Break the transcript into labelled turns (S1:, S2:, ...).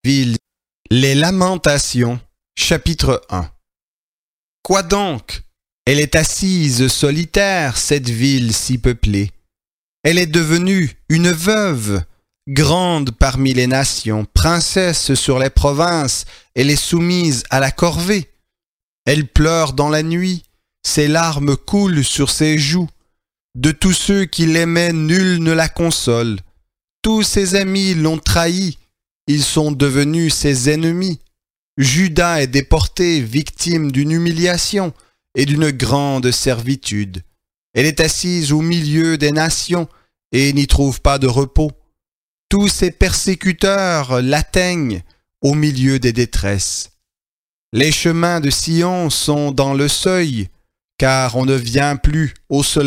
S1: Ville. Les Lamentations, chapitre 1. Quoi donc? Elle est assise solitaire, cette ville si peuplée. Elle est devenue une veuve, grande parmi les nations, princesse sur les provinces, elle est soumise à la corvée. Elle pleure dans la nuit, ses larmes coulent sur ses joues. De tous ceux qui l'aimaient, nul ne la console. Tous ses amis l'ont trahi, ils sont devenus ses ennemis. Juda est déporté, victime d'une humiliation et d'une grande servitude. Elle est assise au milieu des nations et n'y trouve pas de repos. Tous ses persécuteurs l'atteignent au milieu des détresses. Les chemins de Sion sont dans le seuil, car on ne vient plus au soleil.